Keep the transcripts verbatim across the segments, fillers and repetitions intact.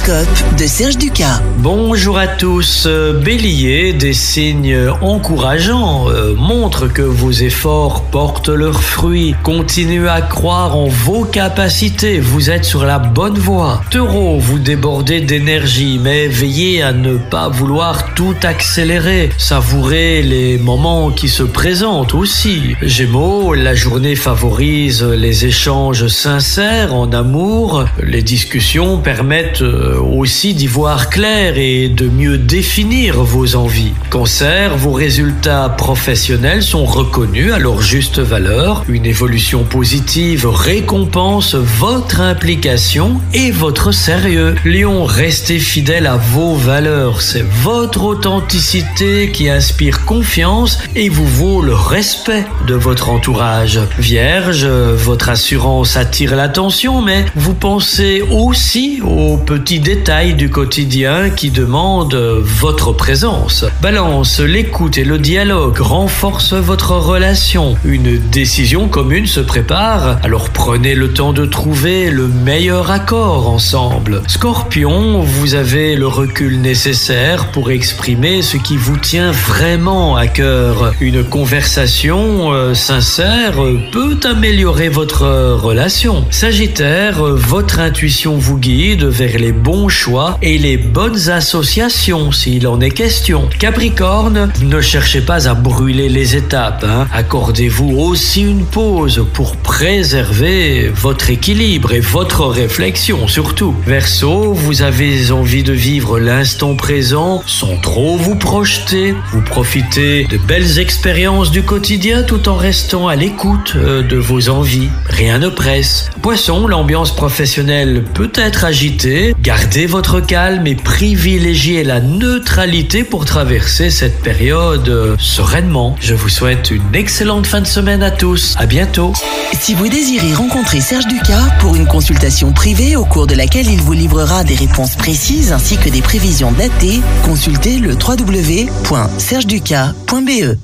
L'horoscope de Serge Ducas. Bonjour à tous. Euh, Bélier, des signes encourageants euh, montrent que vos efforts portent leurs fruits. Continuez à croire en vos capacités, vous êtes sur la bonne voie. Taureau, vous débordez d'énergie, mais veillez à ne pas vouloir tout accélérer. Savourez les moments qui se présentent aussi. Gémeaux, la journée favorise les échanges sincères en amour. Les discussions permettent aussi d'y voir clair et de mieux définir vos envies. Cancer, vos résultats professionnels sont reconnus à leur juste valeur. Une évolution positive récompense votre implication et votre sérieux. Lion, restez fidèle à vos valeurs. C'est votre authenticité qui inspire confiance et vous vaut le respect de votre entourage. Vierge, votre assurance attire l'attention, mais vous pensez aussi aux petits détails du quotidien qui demandent votre présence. Balance, l'écoute et le dialogue renforcent votre relation. Une décision commune se prépare, alors prenez le temps de trouver le meilleur accord ensemble. Scorpion, vous avez le recul nécessaire pour exprimer ce qui vous tient vraiment à cœur. Une conversation euh, sincère peut améliorer votre relation. Sagittaire, votre intuition vous guide vers les bons choix et les bonnes associations s'il en est question. Capricorne, ne cherchez pas à brûler les étapes, hein. Accordez-vous aussi une pause pour préserver votre équilibre et votre réflexion surtout. Verseau, vous avez envie de vivre l'instant présent sans trop vous projeter. Vous profitez de belles expériences du quotidien tout en restant à l'écoute de vos envies. Rien ne presse. Poisson, l'ambiance professionnelle peut être agitée. Gardez votre calme et privilégiez la neutralité pour traverser cette période sereinement. Je vous souhaite une excellente fin de semaine à tous. À bientôt. Si vous désirez rencontrer Serge Ducas pour une consultation privée au cours de laquelle il vous livrera des réponses précises ainsi que des prévisions datées, consultez le w w w point serge ducas point b e.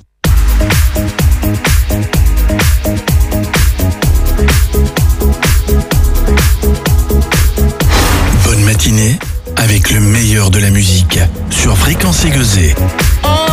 Bonne matinée avec le meilleur de la musique sur Fréquence Aiguisée.